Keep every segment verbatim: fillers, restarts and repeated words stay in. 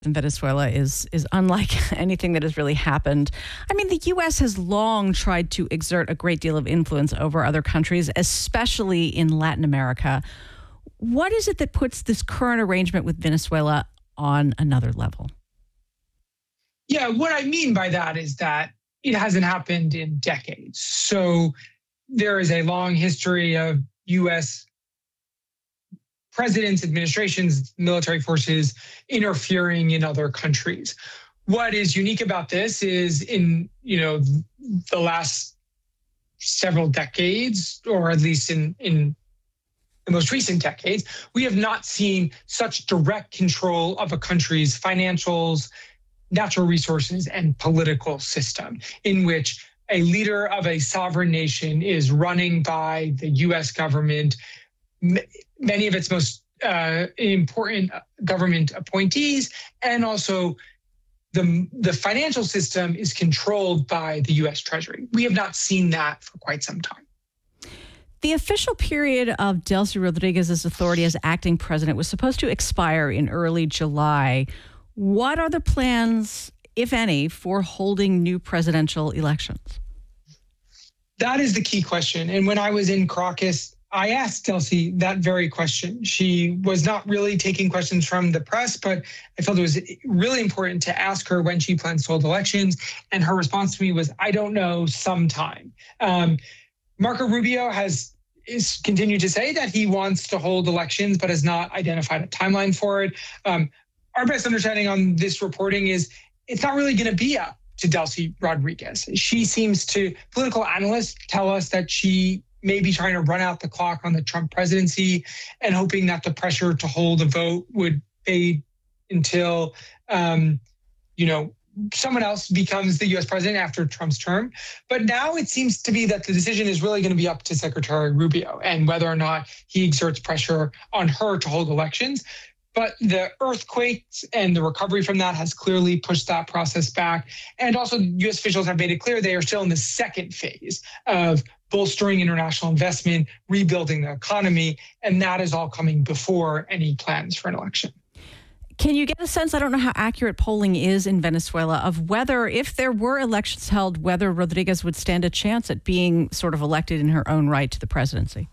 in Venezuela is is unlike anything that has really happened. I mean, the U S has long tried to exert a great deal of influence over other countries, especially in Latin America. What is it that puts this current arrangement with Venezuela on another level? Yeah, what I mean by that is that it hasn't happened in decades. So there is a long history of U S presidents, administrations, military forces interfering in other countries. What is unique about this is in, you know, the last several decades, or at least in, in the most recent decades, we have not seen such direct control of a country's financials, natural resources, and political system, in which a leader of a sovereign nation is running by the U S government, many of its most uh, important government appointees, and also the, the financial system is controlled by the U S Treasury. We have not seen that for quite some time. The official period of Delcy Rodriguez's authority as acting president was supposed to expire in early July. What are the plans, if any, for holding new presidential elections? That is the key question. And when I was in Caracas, I asked Delcy that very question. She was not really taking questions from the press, but I felt it was really important to ask her when she plans to hold elections. And her response to me was, I don't know, sometime. Um, Marco Rubio has is continued to say that he wants to hold elections, but has not identified a timeline for it. Um, our best understanding on this reporting is it's not really going to be up to Delcy Rodriguez. She seems to, political analysts tell us that she may be trying to run out the clock on the Trump presidency and hoping that the pressure to hold a vote would fade until, um, you know, someone else becomes the U S president after Trump's term. But now it seems to be that the decision is really going to be up to Secretary Rubio and whether or not he exerts pressure on her to hold elections. But the earthquakes and the recovery from that has clearly pushed that process back. And also U S officials have made it clear they are still in the second phase of bolstering international investment, rebuilding the economy, and that is all coming before any plans for an election. Can you get a sense, I don't know how accurate polling is in Venezuela, of whether, if there were elections held, whether Rodriguez would stand a chance at being sort of elected in her own right to the presidency?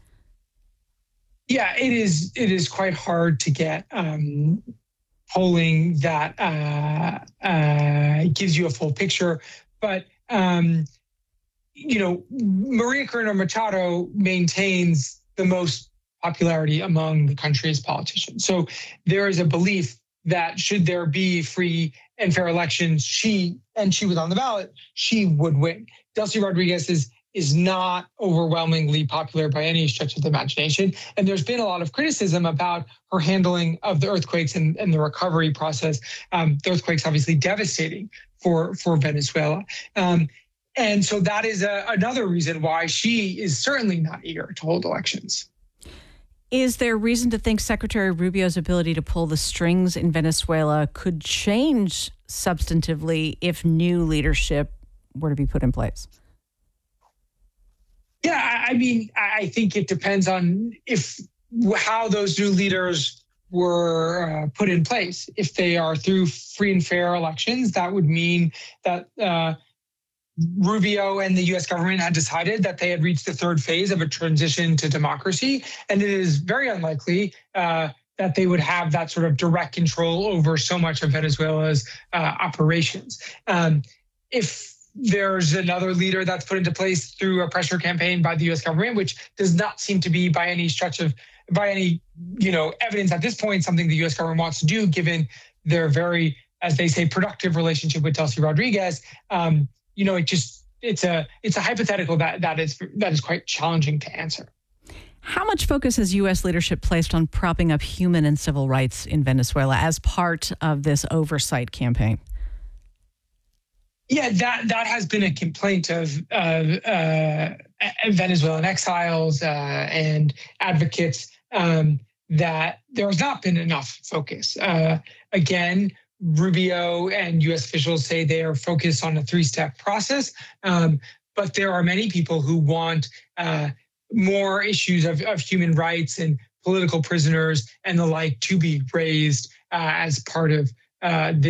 Yeah, it is. It is quite hard to get um, polling that uh, uh, gives you a full picture. But, um, you know, Maria Corina Machado maintains the most popularity among the country's politicians. So there is a belief that should there be free and fair elections, she, and she was on the ballot, she would win. Delcy Rodriguez is is not overwhelmingly popular by any stretch of the imagination. And there's been a lot of criticism about her handling of the earthquakes and, and the recovery process. Um, the earthquakes obviously devastating for, for Venezuela. Um, and so that is a, another reason why she is certainly not eager to hold elections. Is there reason to think Secretary Rubio's ability to pull the strings in Venezuela could change substantively if new leadership were to be put in place? Yeah, I mean, I think it depends on if how those new leaders were uh, put in place. If they are through free and fair elections, that would mean that uh, Rubio and the U S government had decided that they had reached the third phase of a transition to democracy. And it is very unlikely uh, that they would have that sort of direct control over so much of Venezuela's uh, operations. Um, if there's another leader that's put into place through a pressure campaign by the U S government, which does not seem to be by any stretch of, by any, you know, evidence at this point, something the U S government wants to do, given their very, as they say, productive relationship with Delcy Rodriguez. Um, you know, it just, it's a, it's a hypothetical that, that is, that is quite challenging to answer. How much focus has U S leadership placed on propping up human and civil rights in Venezuela as part of this oversight campaign? Yeah, that that has been a complaint of uh, uh, Venezuelan exiles uh, and advocates um, that there has not been enough focus. Uh, again, Rubio and U S officials say they are focused on a three-step process, um, but there are many people who want uh, more issues of, of human rights and political prisoners and the like to be raised uh, as part of uh, the